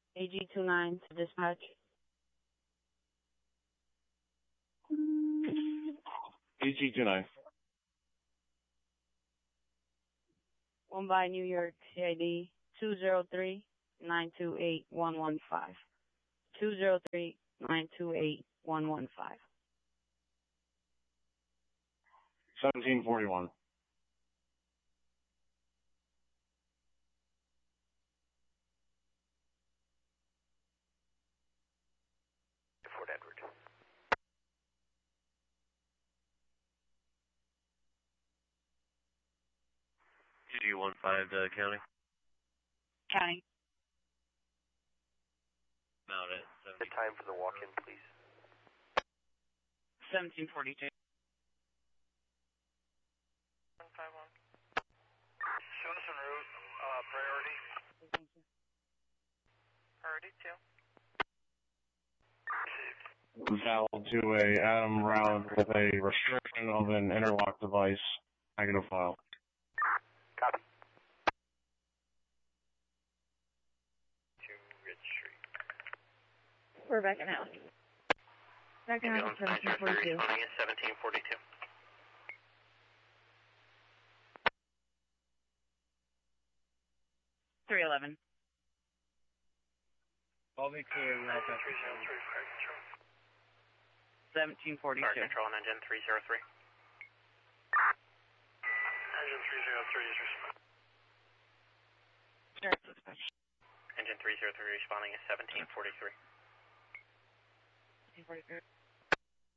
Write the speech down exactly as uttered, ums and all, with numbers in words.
A G two nine to dispatch. A G two nine. One by New York C I D two zero three nine two eight one one five. two zero three nine two eight one one five. seventeen forty-one. Fort Edward. G one five to county. County. Mount it. The time for the walk-in, please. seventeen forty-two. one five one. Show us en route, uh, priority. Thank you. Priority two. Val to a Adam round with a restriction of an interlock device. Negative file. Copy. To Ridge Street. We're back in house. Back in house at seventeen forty-two. Responding at seventeen forty-two. three eleven. I'll be clear. three zero three, fire control. seventeen forty-two. Fire control on engine three zero three. Engine three zero three is responding. Sure, dispatch. Engine three zero three responding at seventeen forty-three. seventeen forty-three.